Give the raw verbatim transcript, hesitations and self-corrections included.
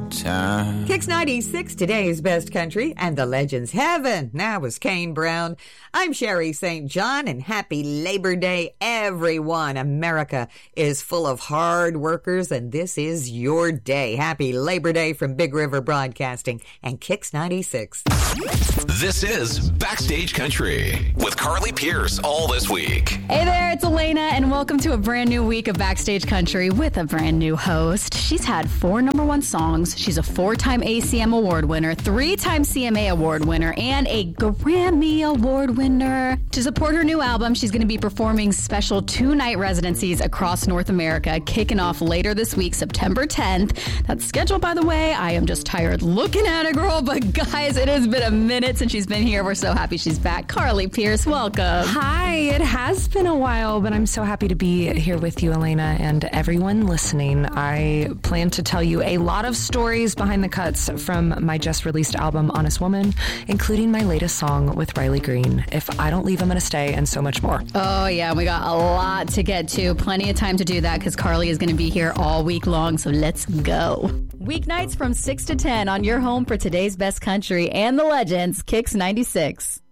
time. Kicks ninety-six, today's best country, and the Legends Heaven. That was Kane Brown. I'm Sherry Saint John, and happy Labor Day, everyone. America is full of hard workers, and this is your day. Happy Labor Day from Big River Broadcasting and Kicks ninety-six. This is Backstage Country with Carly Pierce all this week. Hey there, it's Elena, and welcome to a brand new week of Backstage Country with a brand new host. She's had four number one songs. She's a four-time A C M Award winner, three-time C M A Award winner, and a Grammy Award winner. To support her new album, she's going to be performing special two-night residencies across North America, kicking off later this week, September tenth. That's scheduled, by the way. I am just tired looking at it, girl, but guys, it has been a minute since she's been here. We're so happy she's back. Carly Pierce, welcome. Hi, it has been a while, but I'm so happy to be here with you, Elena, and everyone listening. I plan to tell you a lot of stories behind the cuts from my just released album, Honest Woman, including my latest song with Riley Green, If I Don't Leave, I'm Gonna Stay, and so much more. Oh, yeah, we got a lot to get to. Plenty of time to do that because Carly is going to be here all week long, so let's go. Weeknights from six to ten on your home for today's best country and the Legends, Kicks ninety-six.